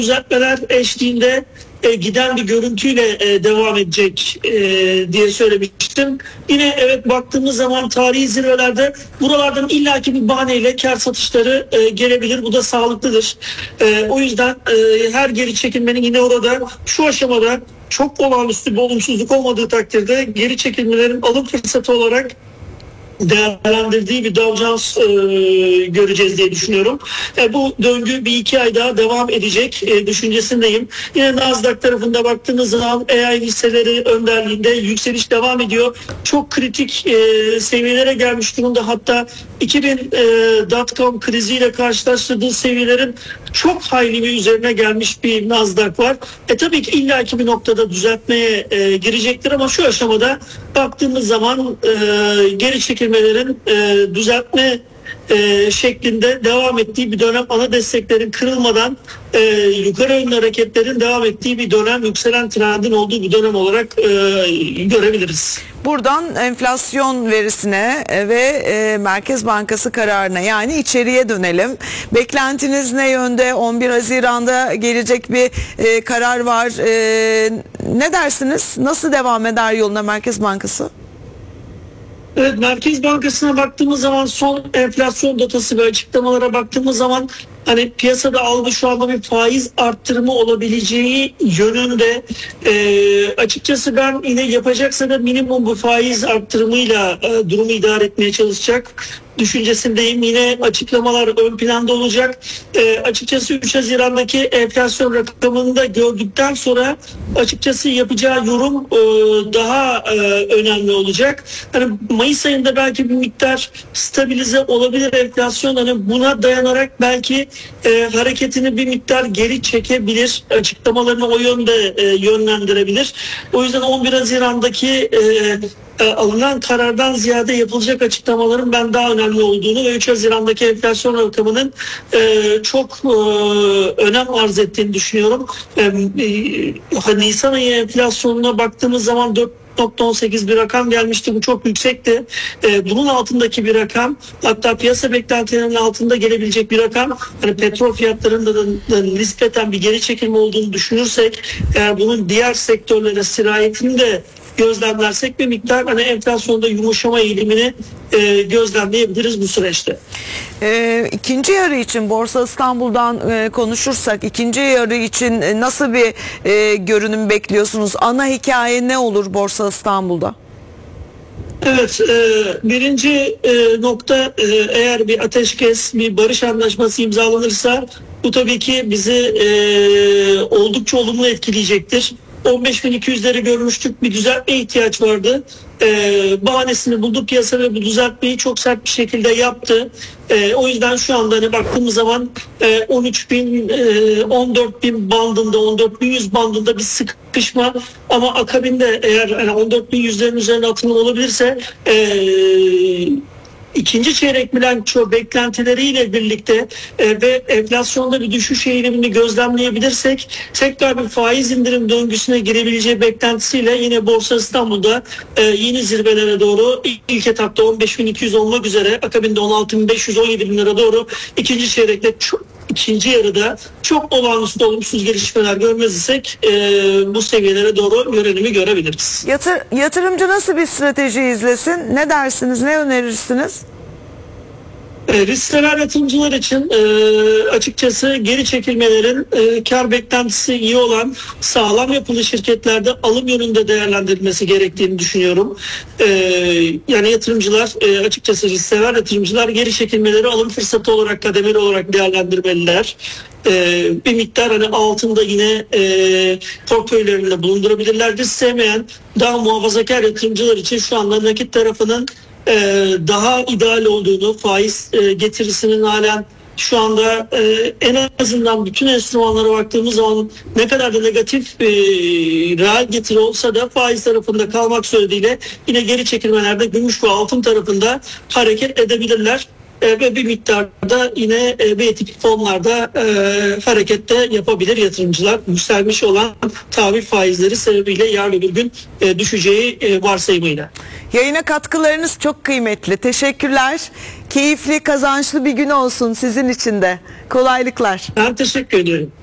düzeltmeler eşliğinde giden bir görüntüyle devam edecek diye söylemiştim. Yine evet, baktığımız zaman tarihi zirvelerde buralardan illaki bir bahaneyle kar satışları gelebilir. Bu da sağlıklıdır. O yüzden her geri çekilmenin yine orada şu aşamada çok olağanüstü bir olumsuzluk olmadığı takdirde geri çekilmelerin alım fırsatı olarak değerlendirdiği bir Dow Jones göreceğiz diye düşünüyorum. Bu döngü bir iki ay daha devam edecek düşüncesindeyim. Yine Nasdaq tarafında baktığınız zaman AI hisseleri önderliğinde yükseliş devam ediyor. Çok kritik seviyelere gelmiş durumda. Hatta 2000 kriziyle karşılaştırdığı seviyelerin çok hayli bir üzerine gelmiş bir Nasdaq var. Tabii ki illaki bir noktada düzeltmeye girecektir ama şu aşamada baktığımız zaman geri çekilmelerin düzeltme şeklinde devam ettiği bir dönem, ana desteklerin kırılmadan yukarı yönlü hareketlerin devam ettiği bir dönem, yükselen trendin olduğu bir dönem olarak görebiliriz. Buradan enflasyon verisine ve Merkez Bankası kararına, yani içeriye dönelim. Beklentiniz ne yönde? 11 Haziran'da gelecek bir karar var. Ne dersiniz? Nasıl devam eder yoluna Merkez Bankası? Evet, Merkez Bankası'na baktığımız zaman son enflasyon datası ve açıklamalara baktığımız zaman hani piyasada algı şu anda bir faiz arttırımı olabileceği yönünde. Açıkçası ben yine yapacaksa da minimum bu faiz arttırımıyla durumu idare etmeye çalışacak düşüncesindeyim. Yine açıklamalar ön planda olacak. Açıkçası 3 Haziran'daki enflasyon rakamını da gördükten sonra açıkçası yapacağı yorum daha önemli olacak. Hani Mayıs ayında belki bir miktar stabilize olabilir enflasyon. Hani buna dayanarak belki hareketini bir miktar geri çekebilir. Açıklamalarını o yönde yönlendirebilir. O yüzden 11 Haziran'daki alınan karardan ziyade yapılacak açıklamaların ben daha önemli olduğunu ve 3 Haziran'daki enflasyon rakamının çok önem arz ettiğini düşünüyorum. Nisan ayı enflasyonuna baktığımız zaman 4.18 bir rakam gelmişti. Bu çok yüksekti. Bunun altındaki bir rakam, hatta piyasa beklentilerinin altında gelebilecek bir rakam. Hani petrol fiyatlarında da nispeten bir geri çekilme olduğunu düşünürsek, bunun diğer sektörlere sirayetini de gözlemlersek bir miktar hani enflasyonda yumuşama eğilimini gözlemleyebiliriz bu süreçte. İkinci yarı için Borsa İstanbul'dan konuşursak, ikinci yarı için nasıl bir görünüm bekliyorsunuz? Ana hikaye ne olur Borsa İstanbul'da? Evet, birinci nokta, eğer bir ateşkes, bir barış anlaşması imzalanırsa bu tabii ki bizi oldukça olumlu etkileyecektir. 15.200'leri görmüştük, bir düzeltme ihtiyaç vardı. Bahanesini buldu piyasa ve bu düzeltmeyi çok sert bir şekilde yaptı. O yüzden şu anda hani baktığımız zaman 13.000, 14.000 bandında, 14.100 bandında bir sıkışma, ama akabinde eğer hani 14.100'lerin üzerine atılım olabilirse İkinci çeyrek bilanço beklentileriyle birlikte ve enflasyonda bir düşüş eğilimini gözlemleyebilirsek tekrar bir faiz indirim döngüsüne girebileceği beklentisiyle yine Borsa İstanbul'da yeni zirvelere doğru, ilk etapta 15.200 olmak üzere akabinde 16.500-17 bin lira doğru ikinci çeyrekte ikinci yarıda çok olağanüstü olumsuz gelişmeler görmez isek bu seviyelere doğru yönelimi görebiliriz. Yatırımcı nasıl bir strateji izlesin? Ne dersiniz? Ne önerirsiniz? Risksever yatırımcılar için açıkçası geri çekilmelerin kar beklentisi iyi olan sağlam yapılı şirketlerde alım yönünde değerlendirilmesi gerektiğini düşünüyorum. Yani yatırımcılar, açıkçası risksever yatırımcılar geri çekilmeleri alım fırsatı olarak, kademeli olarak değerlendirmeliler. Bir miktar hani altında yine portföylerinde bulundurabilirler. Risk sevmeyen daha muhafazakar yatırımcılar için şu anda nakit tarafının daha ideal olduğunu, faiz getirisinin halen şu anda en azından bütün enstrümanlara baktığımız zaman ne kadar da negatif reel getiri olsa da faiz tarafında kalmak suretiyle yine geri çekilmelerde gümüş ve altın tarafında hareket edebilirler. Ve bir miktarda yine B-tip fonlarda harekette yapabilir yatırımcılar. Yükselmiş olan tahvil faizleri sebebiyle yarın öbür gün düşeceği varsayımıyla. Yayına katkılarınız çok kıymetli. Teşekkürler. Keyifli, kazançlı bir gün olsun sizin için de. Kolaylıklar. Ben teşekkür ediyorum.